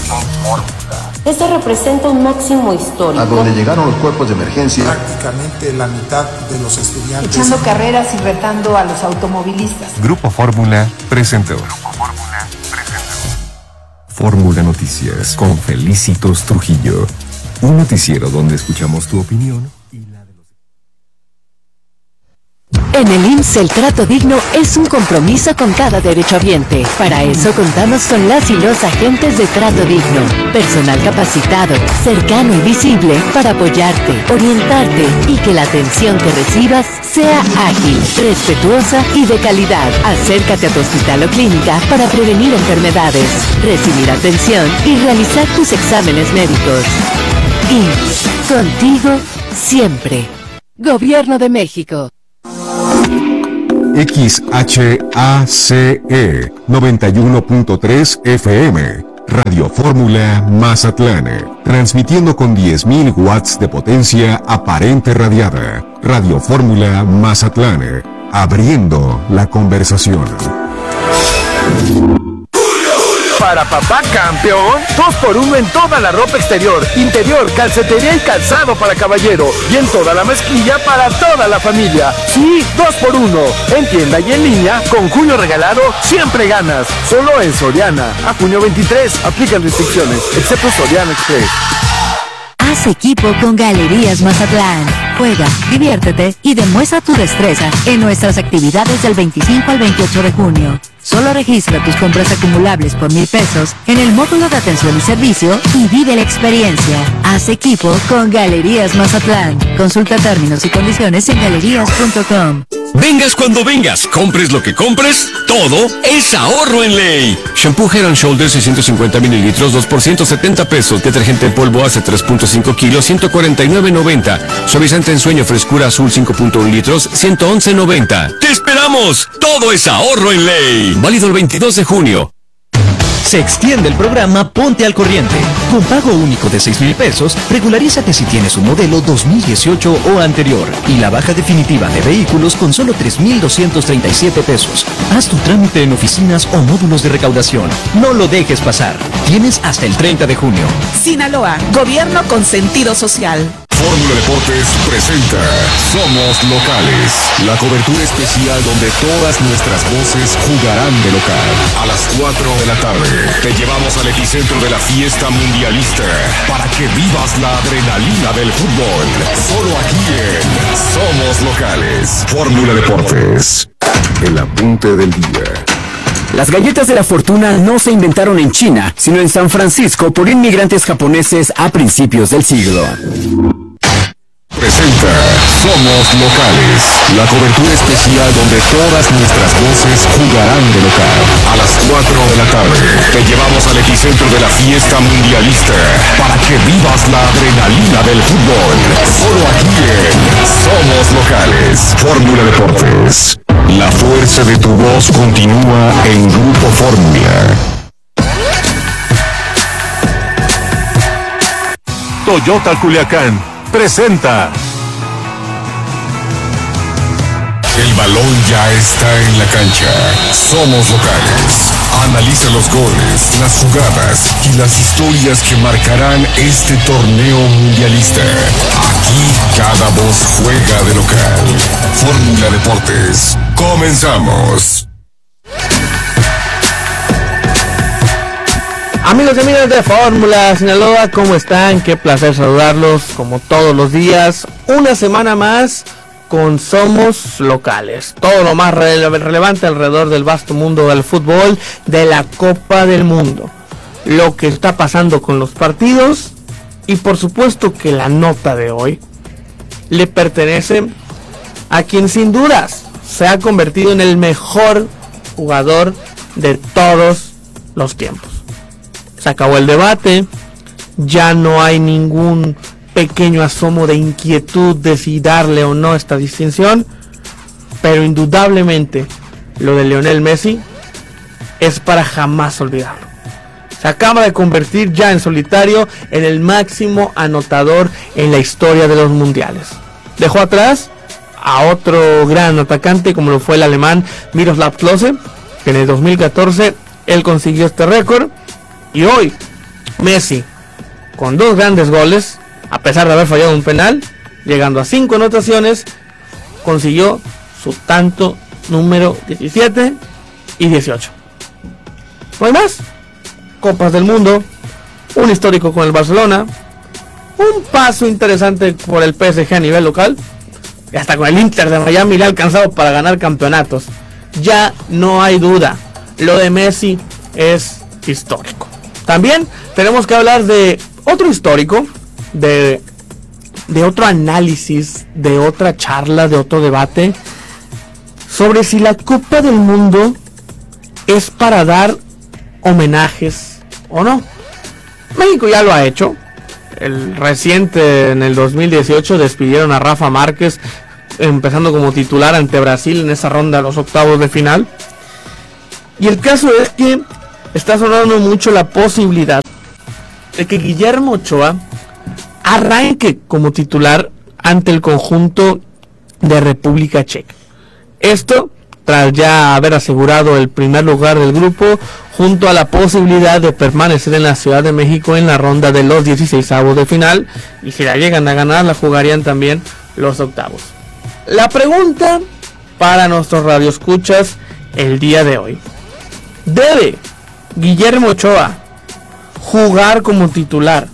Este representa un máximo histórico. A donde llegaron los cuerpos de emergencia. Prácticamente la mitad de los estudiantes. Echando carreras y retando a los automovilistas. Grupo Fórmula presentó. Fórmula Noticias con Felicitos Trujillo. Un noticiero donde escuchamos tu opinión. En el IMSS el trato digno es un compromiso con cada derechohabiente. Para eso contamos con las y los agentes de trato digno. Personal capacitado, cercano y visible para apoyarte, orientarte y que la atención que recibas sea ágil, respetuosa y de calidad. Acércate a tu hospital o clínica para prevenir enfermedades, recibir atención y realizar tus exámenes médicos. IMSS, contigo siempre. Gobierno de México. XHACE 91.3 FM, Radio Fórmula Mazatlán, transmitiendo con 10.000 watts de potencia aparente radiada. Radio Fórmula Mazatlán, abriendo la conversación. Para papá campeón, 2x1 en toda la ropa exterior, interior, calcetería y calzado para caballero. Y en toda la mezclilla para toda la familia. Sí, 2x1. En tienda y en línea, con junio regalado, siempre ganas. Solo en Soriana. A junio 23, aplican restricciones, excepto Soriana Express. Haz equipo con Galerías Mazatlán. Juega, diviértete y demuestra tu destreza en nuestras actividades del 25 al 28 de junio. Solo registra tus compras acumulables por 1,000 pesos en el módulo de atención y servicio y vive la experiencia. Haz equipo con Galerías Mazatlán. Consulta términos y condiciones en galerías.com. Vengas cuando vengas, compres lo que compres, todo es ahorro en ley. Shampoo Head and Shoulders 650 mililitros, 2 por 170 pesos. Detergente en polvo hace 3.5 kilos, 149.90. Suavizante en sueño frescura azul 5.1 litros, 111.90. ¡Te esperamos! Todo es ahorro en ley. Válido el 22 de junio. Se extiende el programa Ponte al Corriente. Con pago único de 6,000 pesos, regularízate si tienes un modelo 2018 o anterior. Y la baja definitiva de vehículos con solo 3,237 pesos. Haz tu trámite en oficinas o módulos de recaudación. No lo dejes pasar. Tienes hasta el 30 de junio. Sinaloa, gobierno con sentido social. Fórmula Deportes presenta Somos Locales, la cobertura especial donde todas nuestras voces jugarán de local. A las 4 de la tarde te llevamos al epicentro de la fiesta mundialista para que vivas la adrenalina del fútbol. Solo aquí en Somos Locales. Fórmula Deportes. El apunte del día. Las galletas de la fortuna no se inventaron en China, sino en San Francisco por inmigrantes japoneses a principios del siglo. Presenta Somos Locales, la cobertura especial donde todas nuestras voces jugarán de local. A las 4 de la tarde te llevamos al epicentro de la fiesta mundialista para que vivas la adrenalina del fútbol. Solo aquí en Somos Locales. Fórmula Deportes. La fuerza de tu voz continúa en Grupo Fórmula. Toyota Culiacán presenta. El balón ya está en la cancha. Somos Locales. Analiza los goles, las jugadas y las historias que marcarán este torneo mundialista. Aquí cada voz juega de local. Fórmula Deportes. Comenzamos. Amigos y amigas de Fórmula Sinaloa, ¿cómo están? Qué placer saludarlos como todos los días. Una semana más con Somos Locales. Todo lo más relevante alrededor del vasto mundo del fútbol, de la Copa del Mundo. Lo que está pasando con los partidos y por supuesto que la nota de hoy le pertenece a quien sin dudas se ha convertido en el mejor jugador de todos los tiempos. Se acabó el debate, ya no hay ningún pequeño asomo de inquietud de si darle o no esta distinción, pero indudablemente lo de Lionel Messi es para jamás olvidarlo. Se acaba de convertir ya en solitario en el máximo anotador en la historia de los mundiales. Dejó atrás a otro gran atacante como lo fue el alemán Miroslav Klose, que en el 2014 él consiguió este récord. Y hoy, Messi, con 2 grandes goles, a pesar de haber fallado un penal, llegando a 5 anotaciones, consiguió su tanto número 17 y 18. No hay más. Copas del Mundo, un histórico con el Barcelona, un paso interesante por el PSG a nivel local, y hasta con el Inter de Miami le ha alcanzado para ganar campeonatos. Ya no hay duda, lo de Messi es histórico. También tenemos que hablar de otro histórico, de otro análisis, de otra charla, de otro debate sobre si la Copa del Mundo es para dar homenajes o no. México ya lo ha hecho. El reciente, en el 2018, despidieron a Rafa Márquez, empezando como titular ante Brasil en esa ronda de los octavos de final. Y el caso es que está sonando mucho la posibilidad de que Guillermo Ochoa arranque como titular ante el conjunto de República Checa. Esto tras ya haber asegurado el primer lugar del grupo, junto a la posibilidad de permanecer en la Ciudad de México en la ronda de los 16avos de final, y si la llegan a ganar, la jugarían también los octavos. La pregunta para nuestros radioescuchas el día de hoy: ¿debe Guillermo Ochoa jugar como titular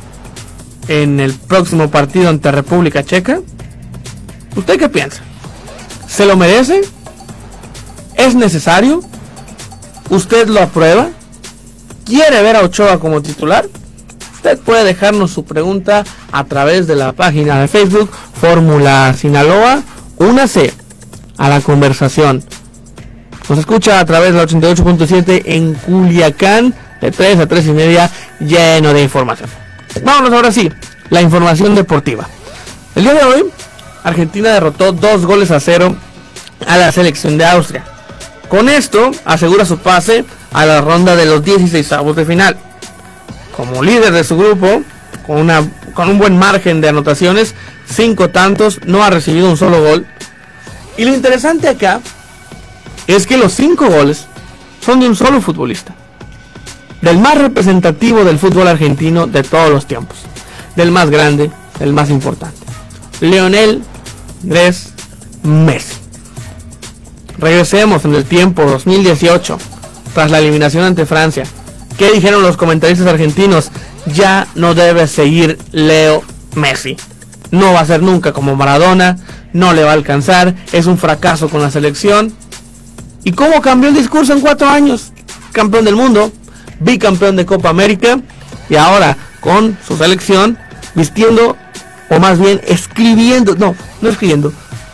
en el próximo partido ante República Checa? ¿Usted qué piensa? ¿Se lo merece? ¿Es necesario? ¿Usted lo aprueba? ¿Quiere ver a Ochoa como titular? Usted puede dejarnos su pregunta a través de la página de Facebook Fórmula Sinaloa. Únase a la conversación. Nos escucha a través de la 88.7 en Culiacán, de 3 a 3 y media, lleno de información. Vámonos ahora sí, la información deportiva. El día de hoy, Argentina derrotó 2-0 a la selección de Austria. Con esto asegura su pase a la ronda de los 16avos de final. Como líder de su grupo, con un buen margen de anotaciones, 5 tantos, no ha recibido un solo gol. Y lo interesante acá es que los 5 goles son de un solo futbolista, del más representativo del fútbol argentino de todos los tiempos, del más grande, del más importante, Lionel Andrés Messi. Regresemos en el tiempo 2018, tras la eliminación ante Francia. ¿Qué dijeron los comentaristas argentinos? Ya no debe seguir Leo Messi. No va a ser nunca como Maradona, no le va a alcanzar, es un fracaso con la selección. ¿Y cómo cambió el discurso en 4 años? Campeón del mundo, bicampeón de Copa América, y ahora con su selección vistiendo, o más bien escribiendo, no escribiendo,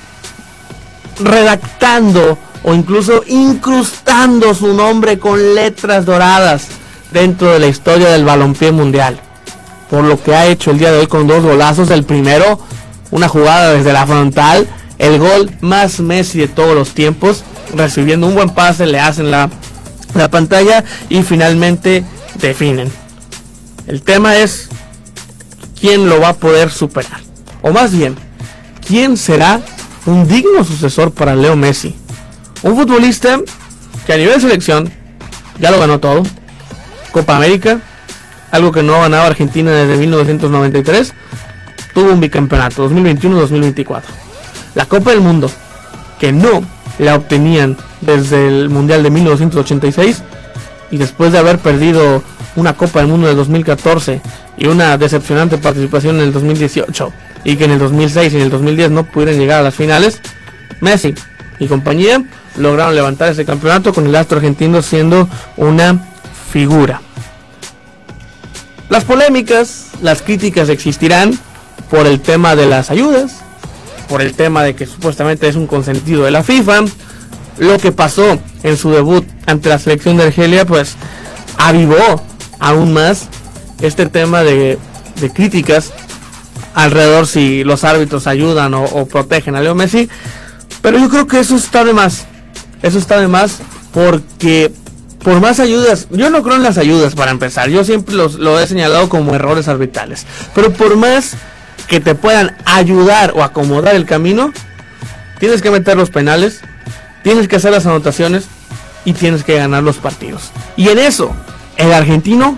redactando o incluso incrustando su nombre con letras doradas dentro de la historia del balompié mundial, por lo que ha hecho el día de hoy con 2 golazos. El primero, una jugada desde la frontal, el gol más Messi de todos los tiempos, recibiendo un buen pase, le hacen la pantalla y finalmente definen. El tema es quién lo va a poder superar, o más bien, quién será un digno sucesor para Leo Messi, un futbolista que a nivel selección ya lo ganó todo. Copa América, algo que no ha ganado Argentina desde 1993, tuvo un bicampeonato 2021-2024. La Copa del Mundo, que no la obtenían desde el Mundial de 1986, y después de haber perdido una Copa del Mundo del 2014 y una decepcionante participación en el 2018, y que en el 2006 y en el 2010 no pudieron llegar a las finales, Messi y compañía lograron levantar ese campeonato, con el astro argentino siendo una figura. Las polémicas, las críticas existirán por el tema de las ayudas, por el tema de que supuestamente es un consentido de la FIFA. Lo que pasó en su debut ante la selección de Argelia pues avivó aún más este tema de críticas alrededor si los árbitros ayudan o protegen a Leo Messi. Pero yo creo que eso está de más. Eso está de más porque por más ayudas, yo no creo en las ayudas para empezar. Yo siempre lo he señalado como errores arbitrales. Pero por más que te puedan ayudar o acomodar el camino, tienes que meter los penales, tienes que hacer las anotaciones y tienes que ganar los partidos. Y en eso, el argentino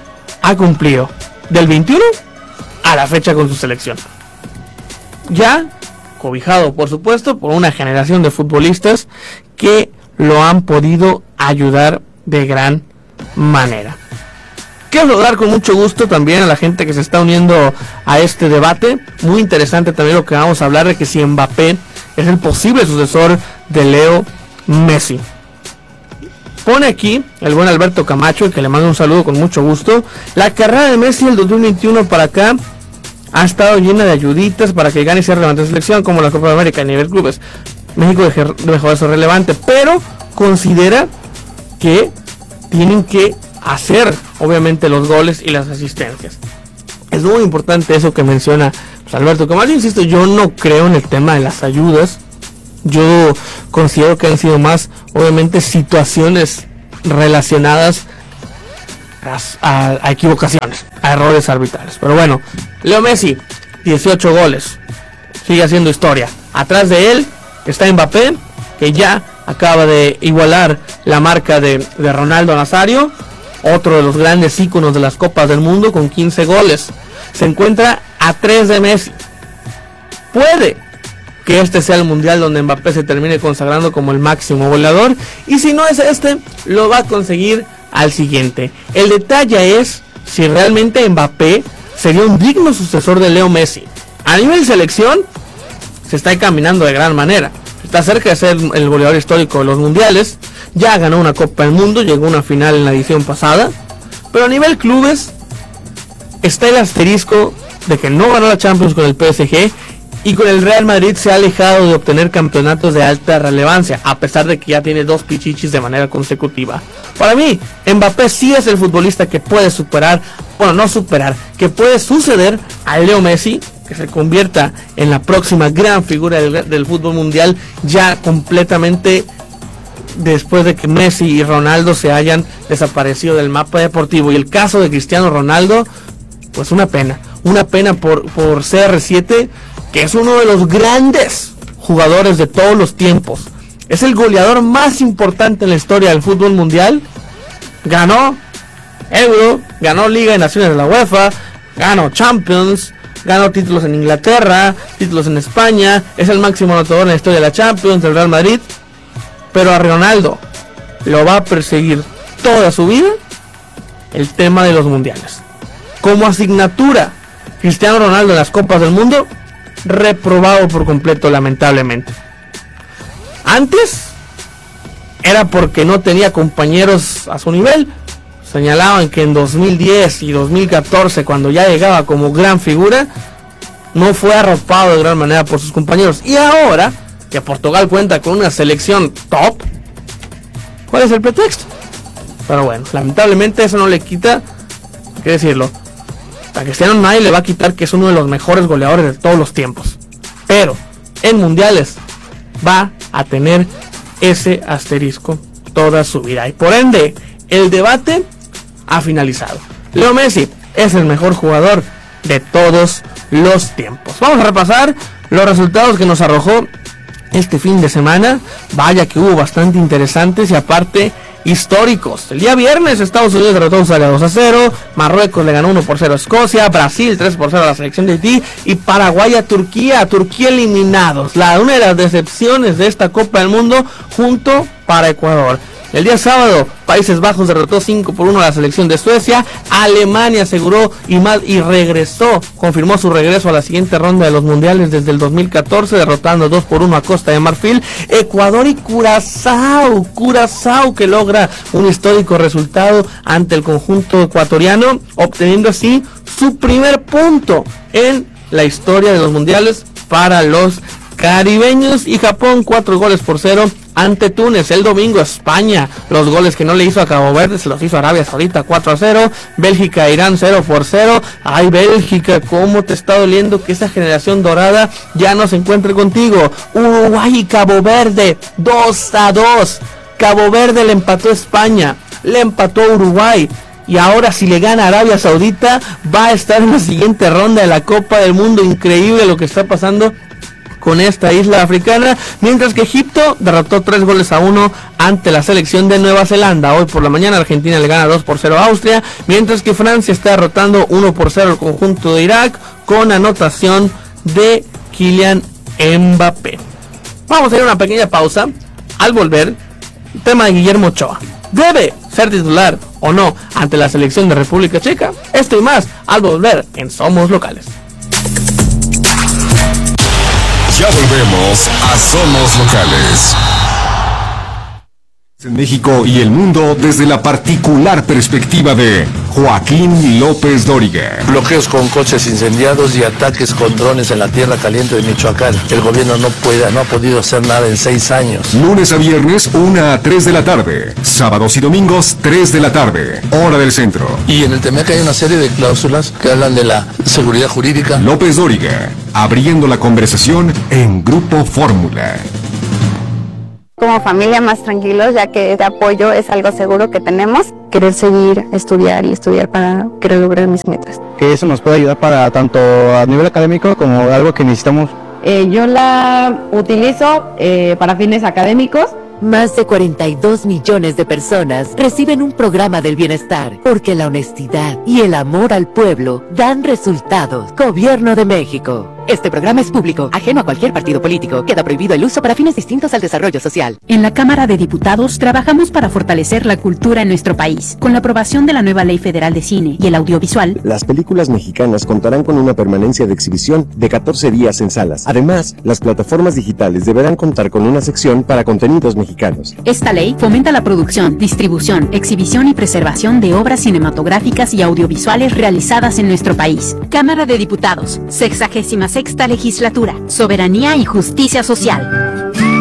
ha cumplido del 21 a la fecha con su selección. Ya cobijado, por supuesto, por una generación de futbolistas que lo han podido ayudar de gran manera. Quiero saludar con mucho gusto también a la gente que se está uniendo a este debate. Muy interesante también lo que vamos a hablar de que si Mbappé es el posible sucesor de Leo Messi. Pone aquí el buen Alberto Camacho, que le mando un saludo con mucho gusto. La carrera de Messi del 2021 para acá ha estado llena de ayuditas para que gane y sea relevante en selección, como la Copa de América a nivel clubes. México dejó eso relevante, pero considera que tienen que hacer obviamente los goles y las asistencias. Es muy importante eso que menciona pues, Alberto Camacho. Insisto, yo no creo en el tema de las ayudas. Yo considero que han sido más obviamente situaciones relacionadas a equivocaciones, a errores arbitrales. Pero bueno, Leo Messi, 18 goles, sigue haciendo historia. Atrás de él está Mbappé, que ya acaba de igualar la marca de Ronaldo Nazario, otro de los grandes íconos de las Copas del Mundo, con 15 goles. Se encuentra a 3 de Messi. Puede que este sea el mundial donde Mbappé se termine consagrando como el máximo goleador, y si no es este, lo va a conseguir al siguiente. El detalle es si realmente Mbappé sería un digno sucesor de Leo Messi. A nivel selección se está encaminando de gran manera, está cerca de ser el goleador histórico de los mundiales, ya ganó una Copa del Mundo, llegó a una final en la edición pasada, pero a nivel clubes está el asterisco de que no ganó la Champions con el PSG, y con el Real Madrid se ha alejado de obtener campeonatos de alta relevancia, a pesar de que ya tiene 2 pichichis de manera consecutiva. Para mí, Mbappé sí es el futbolista que puede que puede suceder a Leo Messi, que se convierta en la próxima gran figura del fútbol mundial, ya completamente después de que Messi y Ronaldo se hayan desaparecido del mapa deportivo. Y el caso de Cristiano Ronaldo, pues una pena por CR7, que es uno de los grandes jugadores de todos los tiempos. Es el goleador más importante en la historia del fútbol mundial. Ganó Euro, ganó Liga de Naciones de la UEFA, ganó Champions, ganó títulos en Inglaterra, títulos en España, es el máximo anotador en la historia de la Champions, del Real Madrid. Pero a Ronaldo lo va a perseguir toda su vida el tema de los mundiales. Como asignatura, Cristiano Ronaldo en las Copas del Mundo, reprobado por completo, lamentablemente. Antes era porque no tenía compañeros a su nivel. Señalaban que en 2010 y 2014, cuando ya llegaba como gran figura, no fue arropado de gran manera por sus compañeros. Y ahora que Portugal cuenta con una selección top, ¿cuál es el pretexto? Pero bueno, lamentablemente eso no le quita, hay que decirlo, a Cristiano nadie le va a quitar que es uno de los mejores goleadores de todos los tiempos. Pero en mundiales va a tener ese asterisco toda su vida. Y por ende, el debate ha finalizado. Leo Messi es el mejor jugador de todos los tiempos. Vamos a repasar los resultados que nos arrojó este fin de semana. Vaya que hubo bastante interesantes y aparte históricos. El día viernes Estados Unidos derrotó a Australia 2-0, Marruecos le ganó 1-0 a Escocia, Brasil 3-0 a la selección de Haití y Paraguay a Turquía eliminados. Una de las decepciones de esta Copa del Mundo junto para Ecuador. El día sábado, Países Bajos derrotó 5-1 a la selección de Suecia. Alemania aseguró y regresó, confirmó su regreso a la siguiente ronda de los mundiales desde el 2014, derrotando 2-1 a Costa de Marfil. Ecuador y Curazao que logra un histórico resultado ante el conjunto ecuatoriano, obteniendo así su primer punto en la historia de los mundiales para los caribeños. Y Japón 4-0 ante Túnez. El domingo España, los goles que no le hizo a Cabo Verde se los hizo Arabia Saudita 4-0. Bélgica Irán 0-0. Ay, Bélgica, cómo te está doliendo que esa generación dorada ya no se encuentre contigo. Uruguay y Cabo Verde 2-2. Cabo Verde le empató a España, le empató a Uruguay. Y ahora si le gana a Arabia Saudita va a estar en la siguiente ronda de la Copa del Mundo. Increíble lo que está pasando con esta isla africana, mientras que Egipto derrotó 3-1 ante la selección de Nueva Zelanda. Hoy por la mañana Argentina le gana 2-0 a Austria, mientras que Francia está derrotando 1-0 al conjunto de Irak con anotación de Kylian Mbappé. Vamos a ir a una pequeña pausa. Al volver, el tema de Guillermo Ochoa. ¿Debe ser titular o no ante la selección de República Checa? Esto y más al volver en Somos Locales. Ya volvemos a Somos Locales. En México y el mundo desde la particular perspectiva de Joaquín López Dóriga. Bloqueos con coches incendiados y ataques con drones en la tierra caliente de Michoacán. El gobierno no ha podido hacer nada en 6 años. Lunes a viernes, 1 a 3 de la tarde. Sábados y domingos, 3 de la tarde. Hora del centro. Y en el TEMEC hay una serie de cláusulas que hablan de la seguridad jurídica. López Dóriga, abriendo la conversación en Grupo Fórmula. Como familia más tranquilos, ya que este apoyo es algo seguro que tenemos. Querer seguir, estudiar para querer lograr mis metas. Que eso nos puede ayudar para tanto a nivel académico como algo que necesitamos. Yo la utilizo para fines académicos. Más de 42 millones de personas reciben un programa del bienestar, porque la honestidad y el amor al pueblo dan resultados. Gobierno de México. Este programa es público, ajeno a cualquier partido político. Queda prohibido el uso para fines distintos al desarrollo social. En la Cámara de Diputados trabajamos para fortalecer la cultura en nuestro país. Con la aprobación de la nueva Ley Federal de Cine y el Audiovisual, las películas mexicanas contarán con una permanencia de exhibición de 14 días en salas. Además, las plataformas digitales deberán contar con una sección para contenidos mexicanos. Esta ley fomenta la producción, distribución, exhibición y preservación de obras cinematográficas y audiovisuales realizadas en nuestro país. Cámara de Diputados, 66ª Legislatura, Soberanía y Justicia Social.